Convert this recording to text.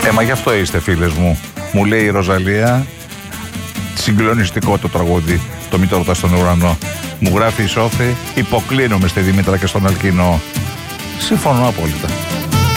Μα γι' αυτό είστε φίλες μου. Μου λέει η Ροζαλία. Συγκλονιστικό το τραγούδι. Το Μη το ρωτάς στον ουρανό. Μου γράφει η Σόφη. Υποκλίνομαι στη Δήμητρα και στον Αλκίνο. Συμφωνώ απόλυτα.